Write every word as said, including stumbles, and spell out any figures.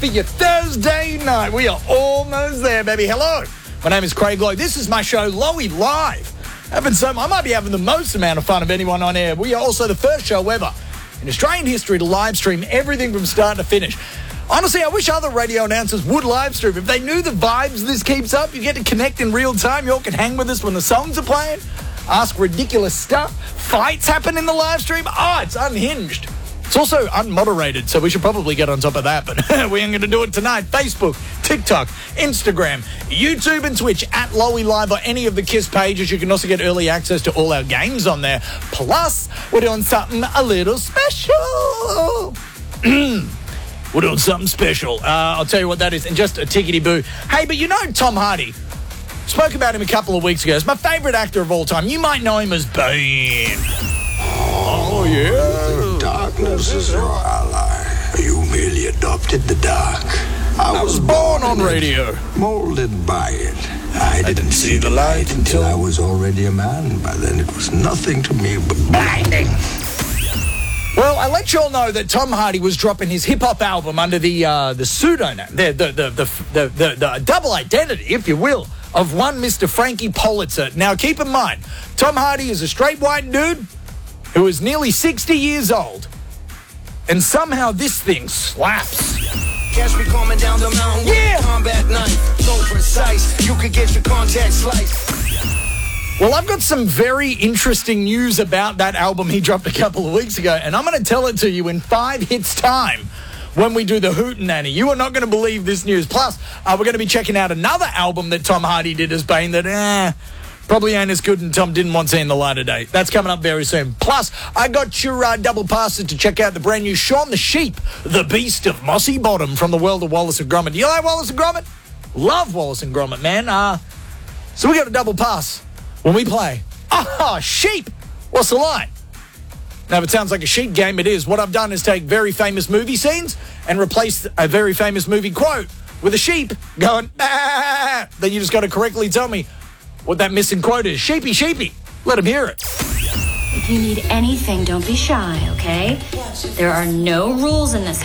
for your Thursday night. We are almost there, baby. Hello. My name is Craig Lowe. This is my show, Lowy Live. Having some, I might be having the most amount of fun of anyone on air. We are also the first show ever in Australian history to live stream everything from start to finish. Honestly, I wish other radio announcers would live stream. If they knew the vibes this keeps up, you get to connect in real time. You all can hang with us when the songs are playing, ask ridiculous stuff. Fights happen in the live stream. Oh, it's unhinged. It's also unmoderated, so we should probably get on top of that, but we ain't going to do it tonight. Facebook, TikTok, Instagram, YouTube and Twitch at Lowy Live or any of the KISS pages. You can also get early access to all our games on there. Plus, we're doing something a little special. We're doing something special. Uh, I'll tell you what that is in just a tickety-boo. Hey, but you know Tom Hardy? Spoke about him a couple of weeks ago. He's my favourite actor of all time. You might know him as Bane. Oh, yeah. Darkness is your ally. You merely adopted the dark. I, I was born on radio. Molded by it. I didn't, didn't see the light until I was already a man. By then it was nothing to me but blinding. Well, I let you all know that Tom Hardy was dropping his hip-hop album under the uh, the pseudonym, the the, the, the, the, the, the double identity, if you will, of one Mister Frankie Pulitzer. Now, keep in mind, Tom Hardy is a straight white dude who is nearly sixty years old, and somehow this thing slaps. Catch me coming down the mountain with Yeah. a combat knife, so precise, you could get your contact sliced. Well, I've got some very interesting news about that album he dropped a couple of weeks ago, and I'm going to tell it to you in five hits' time when we do the Hootenanny. You are not going to believe this news. Plus, uh, we're going to be checking out another album that Tom Hardy did as Bane that, eh, probably ain't as good and Tom didn't want seeing the light of day. That's coming up very soon. Plus, I got your uh, double passes to check out the brand new Shaun the Sheep, the Beast of Mossy Bottom from the world of Wallace and Gromit. Do you like Wallace and Gromit? Love Wallace and Gromit, man. Uh, so we got a double pass when we play. Ah, sheep! What's the line? Now, if it sounds like a sheep game, it is. What I've done is take very famous movie scenes and replace a very famous movie quote with a sheep going, ah. Then you just got to correctly tell me what that missing quote is. Sheepy, sheepy. Let him hear it. If you need anything, don't be shy, okay? There are no rules in this